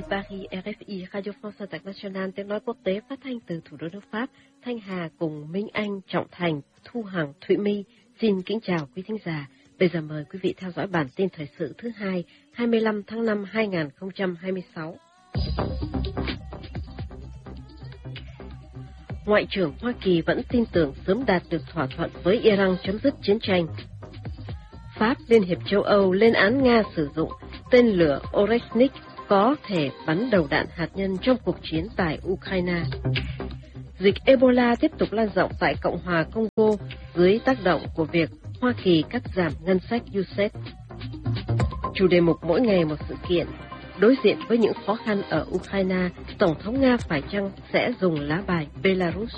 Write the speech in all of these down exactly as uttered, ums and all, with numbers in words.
Paris, rờ ép i, Radio France Internationale, tiếng nói quốc tế phát thanh từ thủ đô nước Pháp. Thanh Hà cùng Minh Anh, Trọng Thành, Thu Hằng, Thụy My xin kính chào quý thính giả. Bây giờ mời quý vị theo dõi bản tin thời sự thứ hai, hai mươi lăm tháng năm hai nghìn không trăm hai mươi sáu. Ngoại trưởng Hoa Kỳ vẫn tin tưởng sớm đạt được thỏa thuận với Iran chấm dứt chiến tranh. Pháp, Liên hiệp châu Âu lên án Nga sử dụng tên lửa Oreshnik có thể bắn đầu đạn hạt nhân trong cuộc chiến tại Ukraine. Dịch Ebola tiếp tục lan rộng tại Cộng hòa Congo dưới tác động của việc Hoa Kỳ cắt giảm ngân sách u ét a i đê. Chủ đề mục mỗi ngày một sự kiện. Đối diện với những khó khăn ở Ukraine, Tổng thống Nga phải chăng sẽ dùng lá bài Belarus?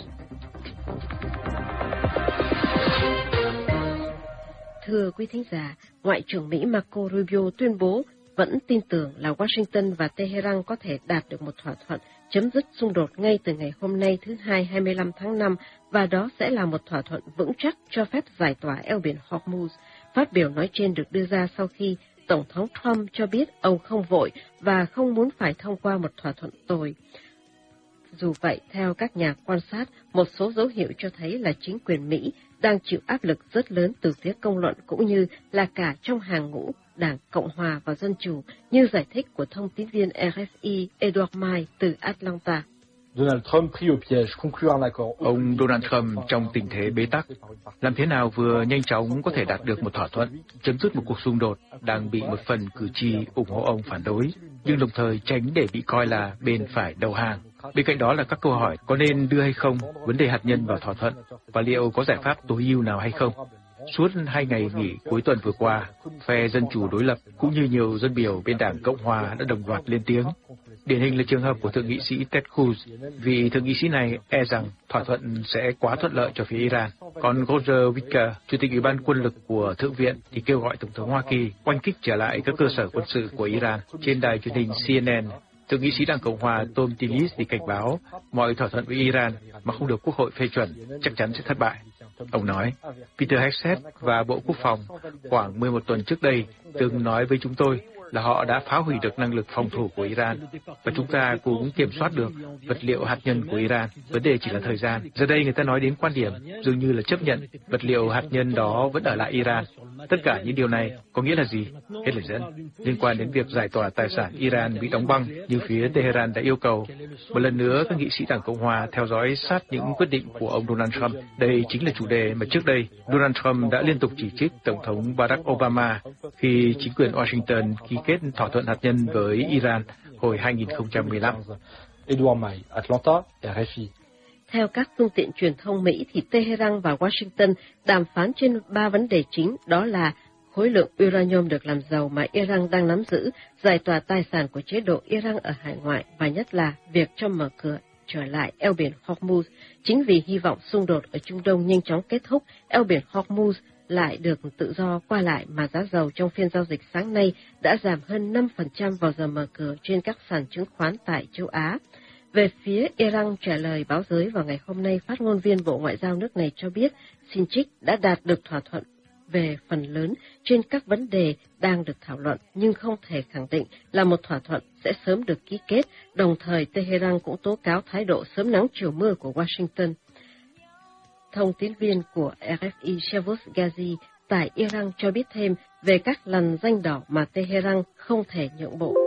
Thưa quý thính giả, Ngoại trưởng Mỹ Marco Rubio tuyên bố vẫn tin tưởng là Washington và Tehran có thể đạt được một thỏa thuận chấm dứt xung đột ngay từ ngày hôm nay thứ Hai hai mươi lăm tháng năm, và đó sẽ là một thỏa thuận vững chắc cho phép giải tỏa eo biển Hormuz. Phát biểu nói trên được đưa ra sau khi Tổng thống Trump cho biết ông không vội và không muốn phải thông qua một thỏa thuận tồi. Dù vậy, theo các nhà quan sát, một số dấu hiệu cho thấy là chính quyền Mỹ đang chịu áp lực rất lớn từ phía công luận cũng như là cả trong hàng ngũ Đảng Cộng Hòa và Dân Chủ, như giải thích của thông tín viên rờ ép i Edward Mai từ Atlanta. Donald Trump pris au piège, conclure un accord. Ông Donald Trump trong tình thế bế tắc, làm thế nào vừa nhanh chóng có thể đạt được một thỏa thuận, chấm dứt một cuộc xung đột đang bị một phần cử tri ủng hộ ông phản đối, nhưng đồng thời tránh để bị coi là bên phải đầu hàng. Bên cạnh đó là các câu hỏi có nên đưa hay không vấn đề hạt nhân vào thỏa thuận, và liệu có giải pháp tối ưu nào hay không. Suốt hai ngày nghỉ cuối tuần vừa qua, phe Dân Chủ đối lập cũng như nhiều dân biểu bên Đảng Cộng Hòa đã đồng loạt lên tiếng. Điển hình là trường hợp của Thượng nghị sĩ Ted Cruz, vì Thượng nghị sĩ này e rằng thỏa thuận sẽ quá thuận lợi cho phía Iran. Còn Roger Wicker, Chủ tịch Ủy ban quân lực của Thượng viện, thì kêu gọi Tổng thống Hoa Kỳ oanh kích trở lại các cơ sở quân sự của Iran. Trên đài truyền hình C N N, Thượng nghị sĩ Đảng Cộng Hòa Tom Tillis thì cảnh báo mọi thỏa thuận với Iran mà không được Quốc hội phê chuẩn chắc chắn sẽ thất bại. Ông nói, Peter Hegseth và Bộ Quốc phòng khoảng mười một tuần trước đây từng nói với chúng tôi là họ đã phá hủy được năng lực phòng thủ của Iran, và chúng ta cũng kiểm soát được vật liệu hạt nhân của Iran. Vấn đề chỉ là thời gian. Giờ đây người ta nói đến quan điểm dường như là chấp nhận vật liệu hạt nhân đó vẫn ở lại Iran. Tất cả những điều này có nghĩa là gì? Hết lời dẫn. Liên quan đến việc giải tỏa tài sản Iran bị đóng băng như phía Tehran đã yêu cầu. Một lần nữa, các nghị sĩ Đảng Cộng Hòa theo dõi sát những quyết định của ông Donald Trump. Đây chính là chủ đề mà trước đây Donald Trump đã liên tục chỉ trích Tổng thống Barack Obama khi chính quyền Washington ký kết thỏa thuận hạt nhân với Iran hồi hai nghìn không trăm mười lăm. Edward Mai, Atlanta, rờ ép i. Theo các phương tiện truyền thông Mỹ thì Tehran và Washington đàm phán trên ba vấn đề chính, đó là khối lượng uranium được làm giàu mà Iran đang nắm giữ, giải tỏa tài sản của chế độ Iran ở hải ngoại, và nhất là việc cho mở cửa trở lại eo biển Hormuz. Chính vì hy vọng xung đột ở Trung Đông nhanh chóng kết thúc, eo biển Hormuz lại được tự do qua lại mà giá dầu trong phiên giao dịch sáng nay đã giảm hơn năm phần trăm vào giờ mở cửa trên các sàn chứng khoán tại châu Á. Về phía Iran trả lời báo giới vào ngày hôm nay, phát ngôn viên Bộ Ngoại giao nước này cho biết Sinchik đã đạt được thỏa thuận về phần lớn trên các vấn đề đang được thảo luận, nhưng không thể khẳng định là một thỏa thuận sẽ sớm được ký kết. Đồng thời, Tehran cũng tố cáo thái độ sớm nắng chiều mưa của Washington. Thông tín viên của rờ ép i Shavuz Ghazi tại Iran cho biết thêm về các lằn ranh đỏ mà Tehran không thể nhượng bộ.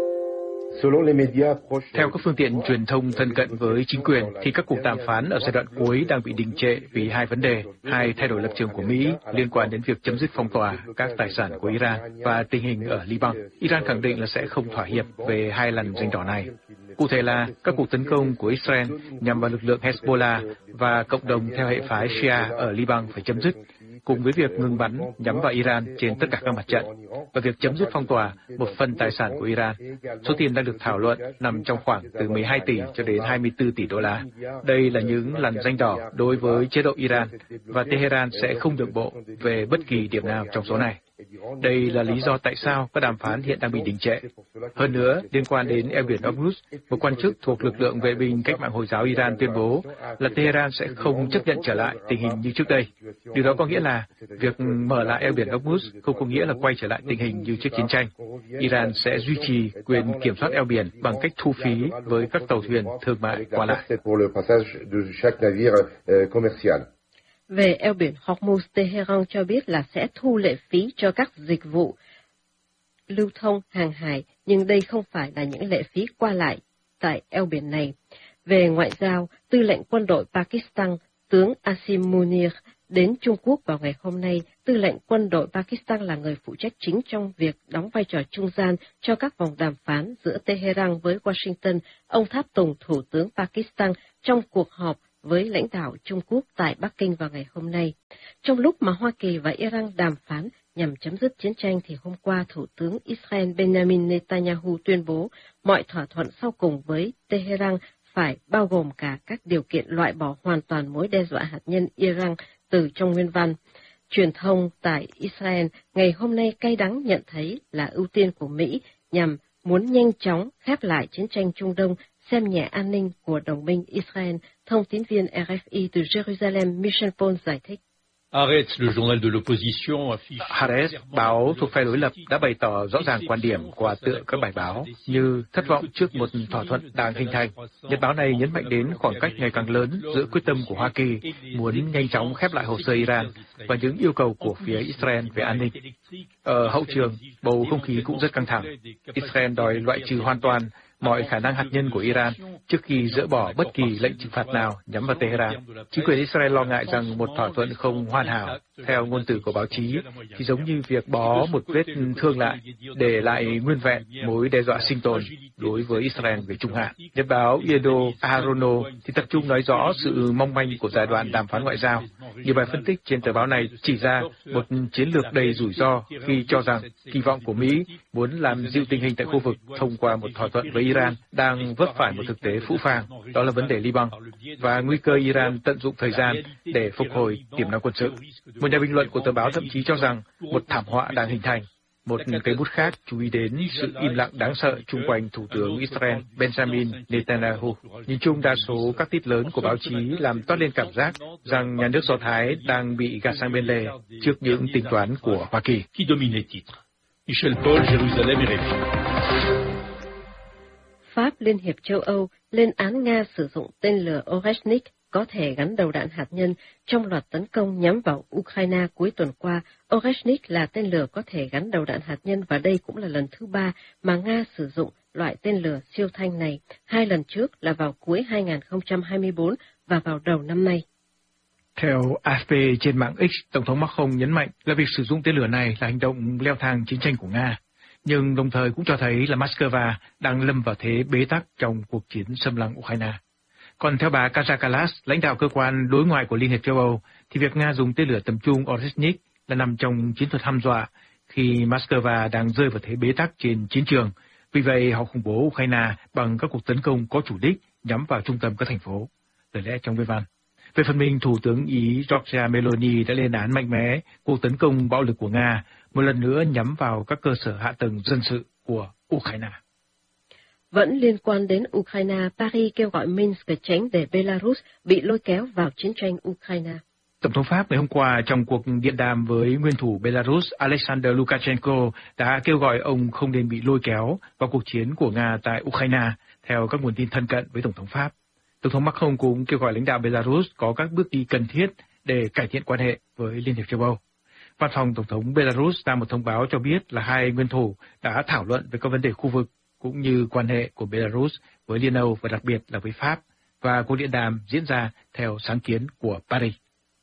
Theo các phương tiện truyền thông thân cận với chính quyền, thì các cuộc đàm phán ở giai đoạn cuối đang bị đình trệ vì hai vấn đề, hai thay đổi lập trường của Mỹ liên quan đến việc chấm dứt phong tỏa các tài sản của Iran và tình hình ở Liban. Iran khẳng định là sẽ không thỏa hiệp về hai lằn ranh đỏ này. Cụ thể là các cuộc tấn công của Israel nhằm vào lực lượng Hezbollah và cộng đồng theo hệ phái Shia ở Liban phải chấm dứt, cùng với việc ngừng bắn nhắm vào Iran trên tất cả các mặt trận, và việc chấm dứt phong tỏa một phần tài sản của Iran. Số tiền đang được thảo luận nằm trong khoảng từ mười hai tỷ cho đến hai mươi tư tỷ đô la. Đây là những lằn ranh đỏ đối với chế độ Iran, và Tehran sẽ không nhượng bộ về bất kỳ điểm nào trong số này. Đây là lý do tại sao các đàm phán hiện đang bị đình trệ. Hơn nữa, liên quan đến eo biển Hormuz, một quan chức thuộc lực lượng vệ binh cách mạng Hồi giáo Iran tuyên bố là Tehran sẽ không chấp nhận trở lại tình hình như trước đây. Điều đó có nghĩa là việc mở lại eo biển Hormuz không có nghĩa là quay trở lại tình hình như trước chiến tranh. Iran sẽ duy trì quyền kiểm soát eo biển bằng cách thu phí với các tàu thuyền thương mại qua lại. Về eo biển Hormuz, Tehran cho biết là sẽ thu lệ phí cho các dịch vụ lưu thông hàng hải, nhưng đây không phải là những lệ phí qua lại tại eo biển này. Về ngoại giao, tư lệnh quân đội Pakistan, tướng Asim Munir, đến Trung Quốc vào ngày hôm nay. Tư lệnh quân đội Pakistan là người phụ trách chính trong việc đóng vai trò trung gian cho các vòng đàm phán giữa Tehran với Washington. Ông tháp tùng Thủ tướng Pakistan trong cuộc họp với lãnh đạo Trung Quốc tại Bắc Kinh vào ngày hôm nay. Trong lúc mà Hoa Kỳ và Iran đàm phán nhằm chấm dứt chiến tranh, thì hôm qua Thủ tướng Israel Benjamin Netanyahu tuyên bố mọi thỏa thuận sau cùng với Tehran phải bao gồm cả các điều kiện loại bỏ hoàn toàn mối đe dọa hạt nhân Iran từ trong nguyên văn. Truyền thông tại Israel ngày hôm nay cay đắng nhận thấy là ưu tiên của Mỹ nhằm muốn nhanh chóng khép lại chiến tranh Trung Đông, xem nhẹ an ninh của đồng minh Israel. Thông tín viên R F I từ Jerusalem Michel Paul giải thích. Haaretz, báo thuộc phe đối lập, đã bày tỏ rõ ràng quan điểm qua tựa các bài báo như thất vọng trước một thỏa thuận đang hình thành. Nhật báo này nhấn mạnh đến khoảng cách ngày càng lớn giữa quyết tâm của Hoa Kỳ muốn nhanh chóng khép lại hồ sơ Iran và những yêu cầu của phía Israel về an ninh. Ở hậu trường, bầu không khí cũng rất căng thẳng. Israel đòi loại trừ hoàn toàn mọi khả năng hạt nhân của Iran trước khi dỡ bỏ bất kỳ lệnh trừng phạt nào nhắm vào Tehran. Chính quyền Israel lo ngại rằng một thỏa thuận không hoàn hảo, theo ngôn từ của báo chí, thì giống như việc bó một vết thương lại, để lại nguyên vẹn mối đe dọa sinh tồn đối với Israel về Trung Hạn. Nhật báo Yedo Aharono thì tập trung nói rõ sự mong manh của giai đoạn đàm phán ngoại giao. Nhiều bài phân tích trên tờ báo này chỉ ra một chiến lược đầy rủi ro khi cho rằng kỳ vọng của Mỹ muốn làm dịu tình hình tại khu vực thông qua một thỏa thuận với Iran đang vấp phải một thực tế phũ phàng, đó là vấn đề Liban, và nguy cơ Iran tận dụng thời gian để phục hồi tiềm năng quân sự. Một nhà bình luận của tờ báo thậm chí cho rằng một thảm họa đang hình thành. Một cây bút khác chú ý đến sự im lặng đáng sợ chung quanh Thủ tướng Israel Benjamin Netanyahu. Nhìn chung, đa số các tít lớn của báo chí làm toát lên cảm giác rằng nhà nước Do Thái đang bị gạt sang bên lề trước những tính toán của Hoa Kỳ. Michel Paul, Jerusalem, R F I. Pháp, Liên hiệp châu Âu lên án Nga sử dụng tên lửa Oreshnik có thể gắn đầu đạn hạt nhân trong loạt tấn công nhắm vào Ukraine cuối tuần qua. Oreshnik là tên lửa có thể gắn đầu đạn hạt nhân và đây cũng là lần thứ ba mà Nga sử dụng loại tên lửa siêu thanh này. Hai lần trước là vào cuối hai nghìn không trăm hai mươi tư và vào đầu năm nay. Theo A F P trên mạng X, Tổng thống Macron nhấn mạnh là việc sử dụng tên lửa này là hành động leo thang chiến tranh của Nga, nhưng đồng thời cũng cho thấy là Moscow đang lâm vào thế bế tắc trong cuộc chiến xâm lăng Ukraine. Còn theo bà Kaja Kallas, lãnh đạo cơ quan đối ngoại của Liên hiệp châu Âu, thì việc Nga dùng tên lửa tầm trung Oreshnik là nằm trong chiến thuật hăm dọa khi Moscow đang rơi vào thế bế tắc trên chiến trường. Vì vậy, họ khủng bố Ukraine bằng các cuộc tấn công có chủ đích nhắm vào trung tâm các thành phố. Lời lẽ trong nguyên văn. Về phần mình, Thủ tướng Ý Giorgia Meloni đã lên án mạnh mẽ cuộc tấn công bạo lực của Nga, một lần nữa nhắm vào các cơ sở hạ tầng dân sự của Ukraine. Vẫn liên quan đến Ukraine, Paris kêu gọi Minsk tránh để Belarus bị lôi kéo vào chiến tranh Ukraine. Tổng thống Pháp ngày hôm qua trong cuộc điện đàm với nguyên thủ Belarus Alexander Lukashenko đã kêu gọi ông không nên bị lôi kéo vào cuộc chiến của Nga tại Ukraine, theo các nguồn tin thân cận với Tổng thống Pháp. Tổng thống Macron cũng kêu gọi lãnh đạo Belarus có các bước đi cần thiết để cải thiện quan hệ với Liên hiệp châu Âu. Văn phòng Tổng thống Belarus ra một thông báo cho biết là hai nguyên thủ đã thảo luận về các vấn đề khu vực cũng như quan hệ của Belarus với Liên Âu và đặc biệt là với Pháp, và cuộc điện đàm diễn ra theo sáng kiến của Paris.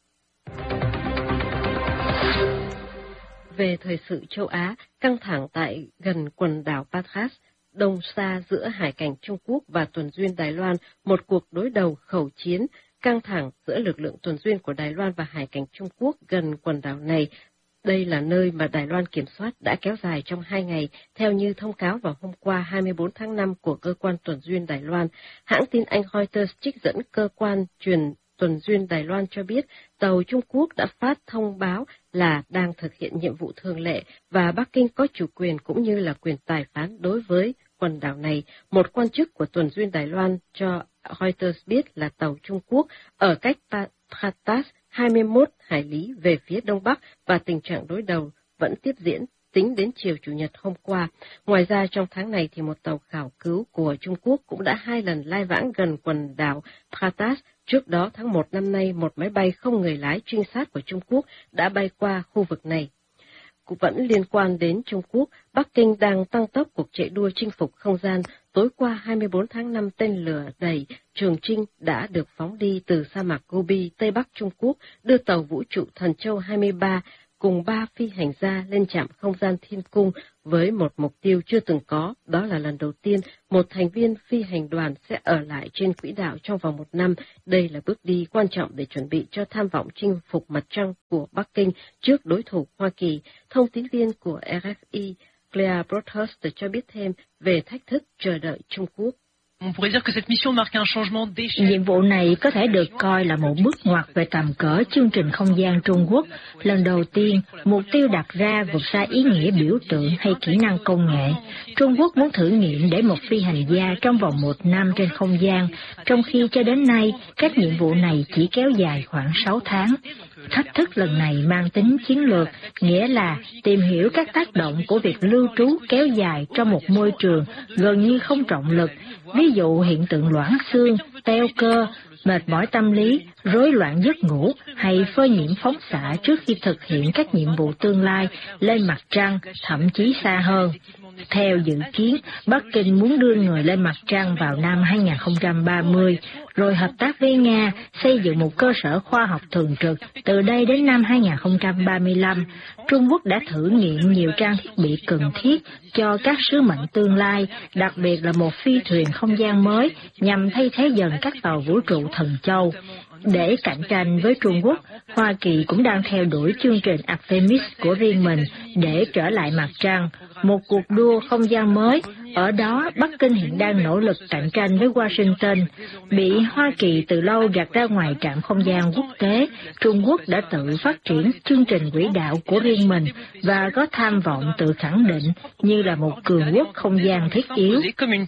Về thời sự châu Á, căng thẳng tại gần quần đảo Patras, đông xa giữa hải cảnh Trung Quốc và tuần duyên Đài Loan, một cuộc đối đầu khẩu chiến căng thẳng giữa lực lượng tuần duyên của Đài Loan và hải cảnh Trung Quốc gần quần đảo này. Đây là nơi mà Đài Loan kiểm soát đã kéo dài trong hai ngày, theo như thông cáo vào hôm qua hai mươi tư tháng năm của cơ quan tuần duyên Đài Loan. Hãng tin Anh Reuters trích dẫn cơ quan truyền tuần duyên Đài Loan cho biết tàu Trung Quốc đã phát thông báo là đang thực hiện nhiệm vụ thường lệ và Bắc Kinh có chủ quyền cũng như là quyền tài phán đối với quần đảo này. Một quan chức của tuần duyên Đài Loan cho Reuters biết là tàu Trung Quốc ở cách Pratas hai mươi mốt hải lý về phía đông bắc và tình trạng đối đầu vẫn tiếp diễn tính đến chiều Chủ nhật hôm qua. Ngoài ra, trong tháng này thì một tàu khảo cứu của Trung Quốc cũng đã hai lần lai vãng gần quần đảo Pratas. Trước đó, tháng một năm nay, một máy bay không người lái trinh sát của Trung Quốc đã bay qua khu vực này. Cũng vẫn liên quan đến Trung Quốc, Bắc Kinh đang tăng tốc cuộc chạy đua chinh phục không gian. Tối qua hai mươi bốn tháng năm, tên lửa đẩy Trường Trinh đã được phóng đi từ sa mạc Gobi, Tây Bắc Trung Quốc, đưa tàu vũ trụ Thần Châu hai mươi ba cùng ba phi hành gia lên trạm không gian Thiên Cung với một mục tiêu chưa từng có, đó là lần đầu tiên một thành viên phi hành đoàn sẽ ở lại trên quỹ đạo trong vòng một năm. Đây là bước đi quan trọng để chuẩn bị cho tham vọng chinh phục mặt trăng của Bắc Kinh trước đối thủ Hoa Kỳ. Thông tín viên của R F I, Claire Broadhurst cho biết thêm về thách thức chờ đợi Trung Quốc. Nhiệm vụ này có thể được coi là một bước ngoặt về tầm cỡ chương trình không gian Trung Quốc. Lần đầu tiên, mục tiêu đặt ra vượt xa ý nghĩa biểu tượng hay kỹ năng công nghệ. Trung Quốc muốn thử nghiệm để một phi hành gia trong vòng một năm trên không gian, trong khi cho đến nay, các nhiệm vụ này chỉ kéo dài khoảng sáu tháng. Thách thức lần này mang tính chiến lược, nghĩa là tìm hiểu các tác động của việc lưu trú kéo dài trong một môi trường gần như không trọng lực, ví dụ hiện tượng loãng xương, teo cơ, mệt mỏi tâm lý, rối loạn giấc ngủ hay phơi nhiễm phóng xạ trước khi thực hiện các nhiệm vụ tương lai lên mặt trăng, thậm chí xa hơn. Theo dự kiến, Bắc Kinh muốn đưa người lên mặt trăng vào năm hai nghìn không trăm ba mươi, rồi hợp tác với Nga xây dựng một cơ sở khoa học thường trực từ đây đến năm hai nghìn không trăm ba mươi lăm. Trung Quốc đã thử nghiệm nhiều trang thiết bị cần thiết cho các sứ mệnh tương lai, đặc biệt là một phi thuyền không gian mới nhằm thay thế dần các tàu vũ trụ Thần Châu. Để cạnh tranh với Trung Quốc, Hoa Kỳ cũng đang theo đuổi chương trình Artemis của riêng mình để trở lại mặt trăng, một cuộc đua không gian mới. Ở đó, Bắc Kinh hiện đang nỗ lực cạnh tranh với Washington. Bị Hoa Kỳ từ lâu gạt ra ngoài trạm không gian quốc tế, Trung Quốc đã tự phát triển chương trình quỹ đạo của riêng mình và có tham vọng tự khẳng định như là một cường quốc không gian thiết yếu.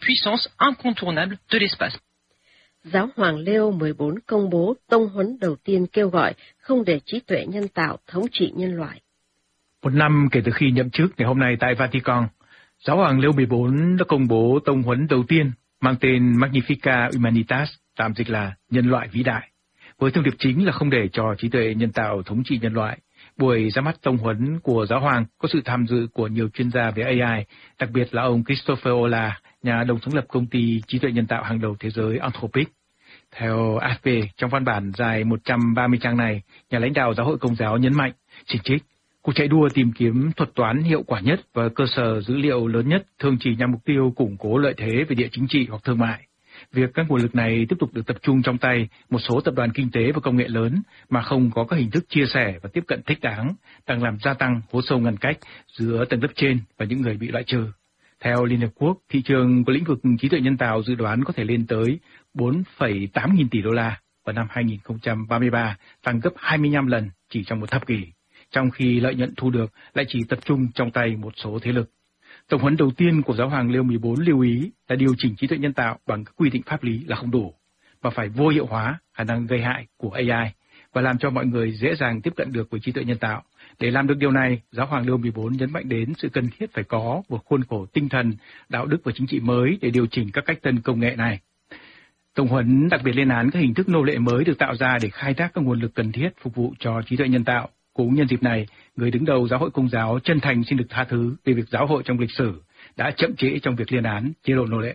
Giáo hoàng Leo mười bốn công bố tông huấn đầu tiên kêu gọi không để trí tuệ nhân tạo thống trị nhân loại. Một năm kể từ khi nhậm chức ngày hôm nay tại Vatican, Giáo hoàng Leo mười bốn đã công bố tông huấn đầu tiên mang tên Magnificat Humanitas, tạm dịch là nhân loại vĩ đại, với thông điệp chính là không để cho trí tuệ nhân tạo thống trị nhân loại. Buổi ra mắt tông huấn của Giáo hoàng có sự tham dự của nhiều chuyên gia về A I, đặc biệt là ông Christopher Olah, nhà đồng sáng lập công ty trí tuệ nhân tạo hàng đầu thế giới Anthropic. Theo A F P, trong văn bản dài một trăm ba mươi trang này, nhà lãnh đạo Giáo hội Công giáo nhấn mạnh, chỉ trích, cuộc chạy đua tìm kiếm thuật toán hiệu quả nhất và cơ sở dữ liệu lớn nhất thường chỉ nhằm mục tiêu củng cố lợi thế về địa chính trị hoặc thương mại. Việc các nguồn lực này tiếp tục được tập trung trong tay một số tập đoàn kinh tế và công nghệ lớn mà không có các hình thức chia sẻ và tiếp cận thích đáng, đang làm gia tăng hố sâu ngăn cách giữa tầng lớp trên và những người bị loại trừ. Theo Liên Hợp Quốc, thị trường của lĩnh vực trí tuệ nhân tạo dự đoán có thể lên tới bốn phẩy tám nghìn tỷ đô la vào năm hai nghìn không trăm ba mươi ba, tăng gấp hai mươi lăm lần chỉ trong một thập kỷ, trong khi lợi nhuận thu được lại chỉ tập trung trong tay một số thế lực. Tổng huấn đầu tiên của Giáo hoàng Leo mười bốn lưu ý là điều chỉnh trí tuệ nhân tạo bằng các quy định pháp lý là không đủ, mà phải vô hiệu hóa khả năng gây hại của A I và làm cho mọi người dễ dàng tiếp cận được với trí tuệ nhân tạo. Để làm được điều này, Giáo hoàng Leo mười bốn nhấn mạnh đến sự cần thiết phải có một khuôn khổ tinh thần, đạo đức và chính trị mới để điều chỉnh các cách tân công nghệ này. Tổng huấn đặc biệt lên án các hình thức nô lệ mới được tạo ra để khai thác các nguồn lực cần thiết phục vụ cho trí tuệ nhân tạo. Cũng nhân dịp này, người đứng đầu Giáo hội Công giáo chân thành xin được tha thứ về việc giáo hội trong lịch sử đã chậm trễ trong việc lên án chế độ nô lệ.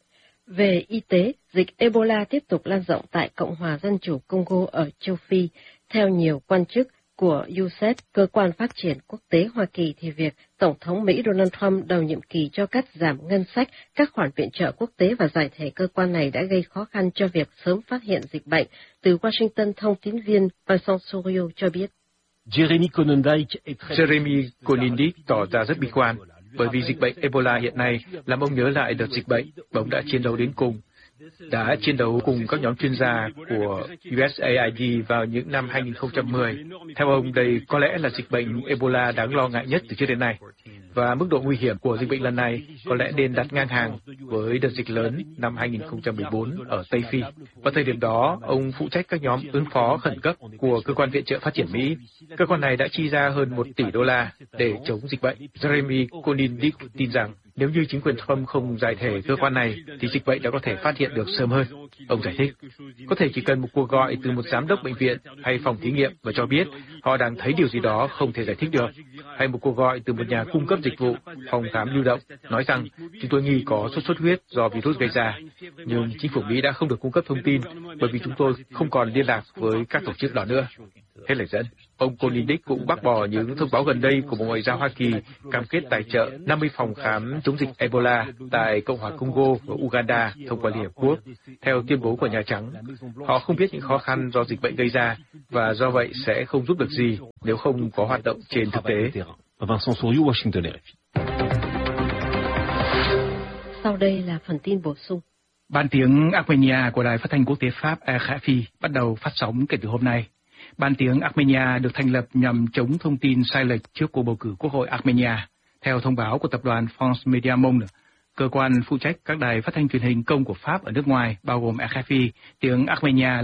Về y tế, dịch Ebola tiếp tục lan rộng tại Cộng hòa Dân chủ Congo ở châu Phi. Theo nhiều quan chức của U S A I D, cơ quan phát triển quốc tế Hoa Kỳ, thì việc Tổng thống Mỹ Donald Trump đầu nhiệm kỳ cho cắt giảm ngân sách, các khoản viện trợ quốc tế và giải thể cơ quan này đã gây khó khăn cho việc sớm phát hiện dịch bệnh. Từ Washington, thông tín viên Vincent Sorio cho biết. Jeremy Konyndyk Jeremy Konyndyk tỏ ra rất bi quan, bởi vì dịch bệnh Ebola hiện nay làm ông nhớ lại đợt dịch bệnh mà ông đã chiến đấu đến cùng. đã chiến đấu cùng các nhóm chuyên gia của u ét a i đê vào những năm hai nghìn không trăm mười. Theo ông, đây có lẽ là dịch bệnh Ebola đáng lo ngại nhất từ trước đến nay, và mức độ nguy hiểm của dịch bệnh lần này có lẽ nên đặt ngang hàng với đợt dịch lớn năm hai nghìn không trăm mười bốn ở Tây Phi. Vào thời điểm đó, ông phụ trách các nhóm ứng phó khẩn cấp của Cơ quan Viện trợ Phát triển Mỹ. Cơ quan này đã chi ra hơn một tỷ đô la để chống dịch bệnh. Jeremy Konyndyk tin rằng nếu như chính quyền Trump không giải thể cơ quan này, thì dịch bệnh đã có thể phát hiện được sớm hơn. Ông giải thích, có thể chỉ cần một cuộc gọi từ một giám đốc bệnh viện hay phòng thí nghiệm và cho biết họ đang thấy điều gì đó không thể giải thích được, hay một cuộc gọi từ một nhà cung cấp dịch vụ, phòng khám lưu động, nói rằng chúng tôi nghi có sốt xuất huyết do virus gây ra, nhưng chính phủ Mỹ đã không được cung cấp thông tin bởi vì chúng tôi không còn liên lạc với các tổ chức đó nữa. Hết lời dẫn. Ông Konyndyk cũng bác bỏ những thông báo gần đây của Bộ Ngoại giao Hoa Kỳ cam kết tài trợ năm mươi phòng khám chống dịch Ebola tại Cộng hòa Congo và Uganda thông qua Liên Hợp Quốc. Theo tuyên bố của Nhà Trắng, họ không biết những khó khăn do dịch bệnh gây ra và do vậy sẽ không giúp được gì nếu không có hoạt động trên thực tế. Sau đây là phần tin bổ sung. Ban tiếng Armenia của Đài Phát thanh Quốc tế Pháp R F I bắt đầu phát sóng kể từ hôm nay. Ban tiếng Armenia được thành lập nhằm chống thông tin sai lệch trước cuộc bầu cử Quốc hội Armenia. Theo thông báo của tập đoàn France Media Monde, cơ quan phụ trách các đài phát thanh truyền hình công của Pháp ở nước ngoài, bao gồm R F I, tiếng Armenia